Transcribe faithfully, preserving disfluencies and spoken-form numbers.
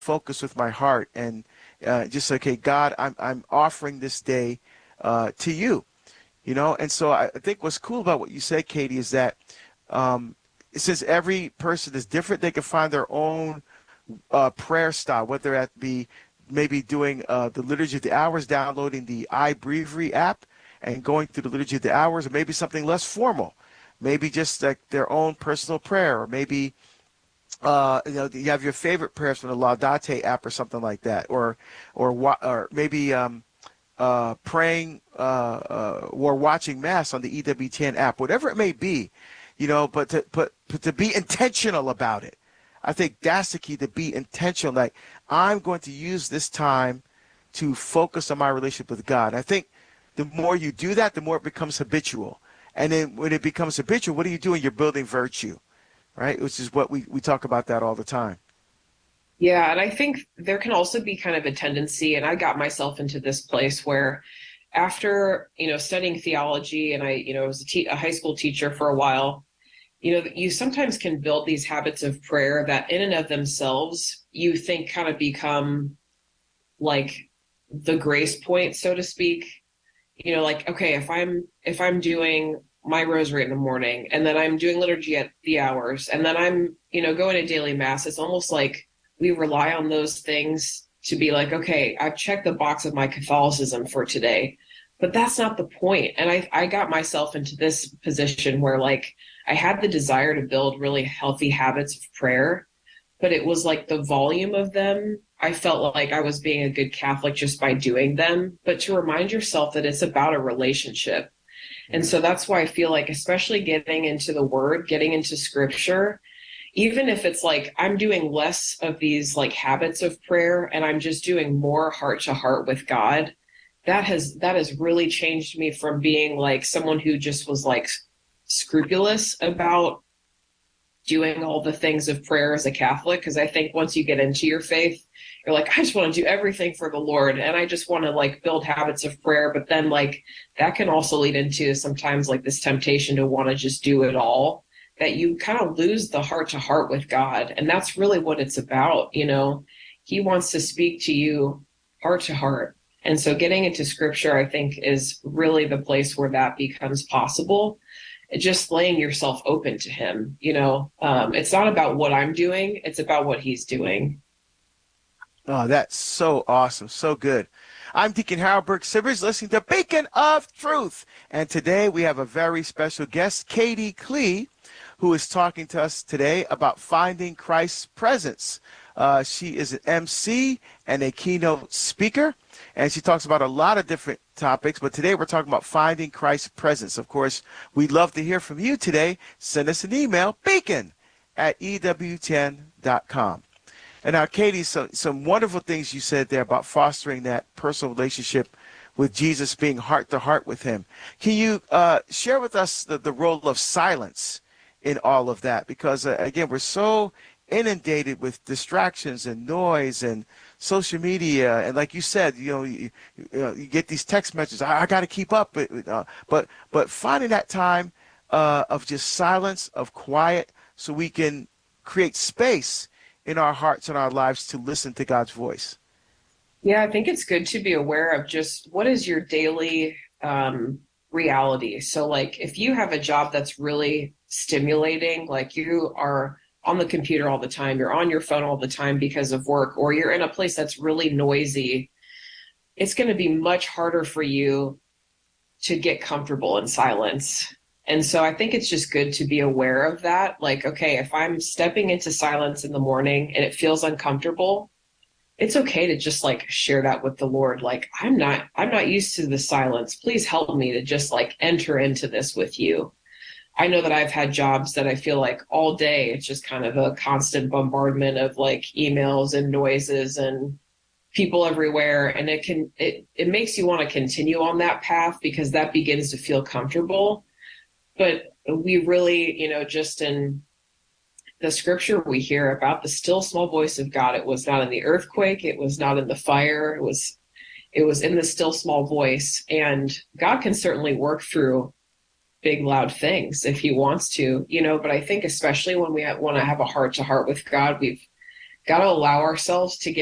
focus with my heart and uh, just okay, God, I'm I'm offering this day uh, to you, you know. And so I think what's cool about what you said, Katie, is that um, since every person is different, they can find their own uh, prayer style, whether that be maybe doing uh, the Liturgy of the Hours, downloading the iBreviary app and going through the Liturgy of the Hours, or maybe something less formal, maybe just like their own personal prayer, or maybe uh, you know, you have your favorite prayers from the Laudate app or something like that, or or or maybe um, uh, praying uh, uh, or watching mass on the E W T N app, whatever it may be, you know. But to but, but to be intentional about it, I think that's the key. To be intentional, like I'm going to use this time to focus on my relationship with God. I think the more you do that, the more it becomes habitual. And then when it becomes habitual, what are you doing? You're building virtue, right? Which is what we, we talk about that all the time. Yeah, and I think there can also be kind of a tendency, and I got myself into this place where after, you know, studying theology, and I, you know, was a, te- a high school teacher for a while, you know, you sometimes can build these habits of prayer that in and of themselves, you think kind of become like the grace point, so to speak. You know, like, okay, if I'm if I'm doing my rosary in the morning, and then I'm doing liturgy at the hours, and then I'm, you know, going to daily mass, it's almost like we rely on those things to be like, okay, I've checked the box of my Catholicism for today. But that's not the point. And I, I got myself into this position where like I had the desire to build really healthy habits of prayer, but it was like the volume of them. I felt like I was being a good Catholic just by doing them. But to remind yourself that it's about a relationship. And Yeah. so that's why I feel like, especially getting into the word, getting into scripture, even if it's like I'm doing less of these like habits of prayer and I'm just doing more heart to heart with God, that has that has really changed me from being like someone who just was like scrupulous about doing all the things of prayer as a Catholic. Because I think once you get into your faith, you're like, I just want to do everything for the Lord, and I just want to like build habits of prayer. But then like that can also lead into sometimes like this temptation to want to just do it all, that you kind of lose the heart to heart with God. And that's really what it's about. You know, he wants to speak to you heart to heart. And so getting into scripture, I think, is really the place where that becomes possible. Just laying yourself open to him. You know, um, it's not about what I'm doing, it's about what he's doing. Oh, that's so awesome. So good. I'm Deacon Harold Burke Sivers, listening to Beacon of Truth. And today we have a very special guest, Katie Klee, who is talking to us today about finding Christ's presence. Uh, she is an M C and a keynote speaker, and she talks about a lot of different topics. But today we're talking about finding Christ's presence. Of course, we'd love to hear from you today. Send us an email, beacon at E W T N dot com. And now, Katie, some, some wonderful things you said there about fostering that personal relationship with Jesus, being heart to heart with him. Can you uh, share with us the, the role of silence in all of that? Because, uh, again, we're so inundated with distractions and noise and social media. And like you said, you know, you, you, know, you get these text messages, I, I got to keep up. But, uh, but, but finding that time uh, of just silence, of quiet, so we can create space in our hearts and our lives to listen to God's voice. Yeah, I think it's good to be aware of just what is your daily um, reality. So, like, if you have a job that's really stimulating, like you are on the computer all the time, you're on your phone all the time because of work, or you're in a place that's really noisy, it's going to be much harder for you to get comfortable in silence. And so I think it's just good to be aware of that. Like, okay, if I'm stepping into silence in the morning and it feels uncomfortable, it's okay to just like share that with the Lord. Like, I'm not, I'm not used to the silence. Please help me to just like enter into this with you. I know that I've had jobs that I feel like all day, it's just kind of a constant bombardment of like emails and noises and people everywhere. And it can, it, it makes you want to continue on that path because that begins to feel comfortable. But we really, you know, just in the scripture we hear about the still small voice of God. It was not in the earthquake. It was not in the fire. It was, it was in the still small voice. And God can certainly work through big, loud things if he wants to, you know, but I think especially when we want to have a heart to heart with God, we've got to allow ourselves to get